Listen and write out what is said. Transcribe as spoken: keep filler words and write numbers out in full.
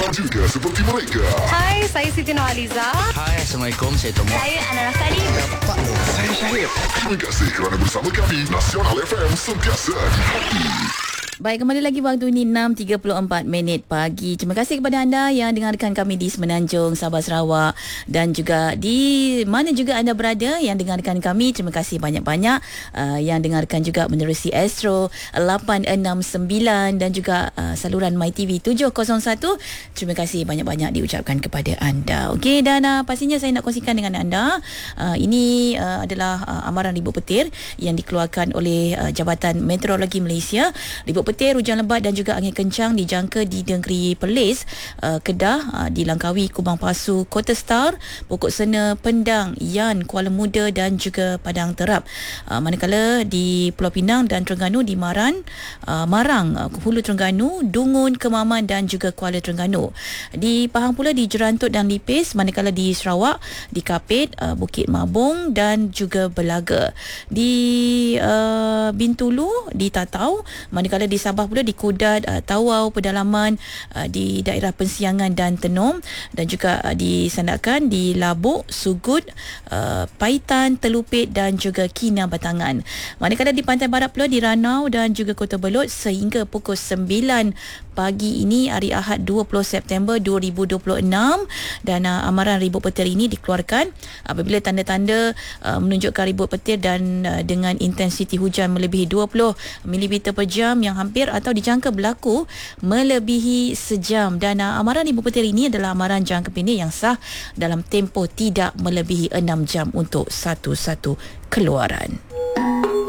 dan juga seperti mereka. Hai, saya Siti Nurhaliza. Hai, Assalamualaikum. Saya Tomo. Saya Ana Rafali. Saya Syahir. Terima kasih kerana bersama kami. Nasional F M, sentiasa di hati. Baik, kembali lagi waktu ini enam tiga puluh empat minit pagi. Terima kasih kepada anda yang dengarkan kami di Semenanjung, Sabah, Sarawak dan juga di mana juga anda berada yang dengarkan kami. Terima kasih banyak-banyak uh, yang dengarkan juga menerusi Astro lapan enam sembilan dan juga uh, saluran MyTV tujuh kosong satu. Terima kasih banyak-banyak diucapkan kepada anda. Okey, dan uh, pastinya saya nak kongsikan dengan anda uh, ini uh, adalah uh, amaran ribut petir yang dikeluarkan oleh uh, Jabatan Meteorologi Malaysia. Ribut petir, hujan lebat dan juga angin kencang dijangka di negeri Perlis, uh, Kedah, uh, di Langkawi, Kubang Pasu, Kota Star, Pokok Sena, Pendang, Yan, Kuala Muda dan juga Padang Terap. Uh, manakala di Pulau Pinang dan Terengganu di Maran, uh, Marang, uh, Hulu Terengganu, Dungun, Kemaman dan juga Kuala Terengganu. Di Pahang pula di Jerantut dan Lipis, manakala di Sarawak di Kapit, uh, Bukit Mabung dan juga Belaga. Di uh, Bintulu di Tatau, manakala di Sabah pula di Kudat, uh, Tawau, Pedalaman, uh, di daerah Pensiangan dan Tenom dan juga uh, disandarkan di Labuk, Sugut, uh, Paitan, Telupit dan juga Kinabatangan. Manakala di pantai barat pula di Ranau dan juga Kota Belud sehingga pukul sembilan pagi ini hari Ahad dua puluh September dua ribu dua puluh enam dan uh, amaran ribut petir ini dikeluarkan apabila tanda-tanda uh, menunjukkan ribut petir dan uh, dengan intensiti hujan melebihi dua puluh milimeter per jam yang hampir atau dijangka berlaku melebihi sejam dan uh, amaran ribut petir ini adalah amaran jangka pendek yang sah dalam tempoh tidak melebihi enam jam untuk satu-satu keluaran.